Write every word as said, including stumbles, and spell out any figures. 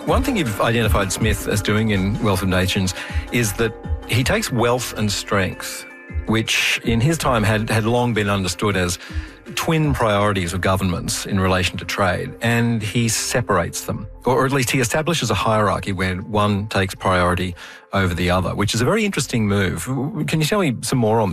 One thing you've identified Smith as doing in Wealth of Nations is that he takes wealth and strength, which in his time had, had long been understood as twin priorities of governments in relation to trade, and he separates them, or at least he establishes a hierarchy where one takes priority over the other, which is a very interesting move. Can you tell me some more on this?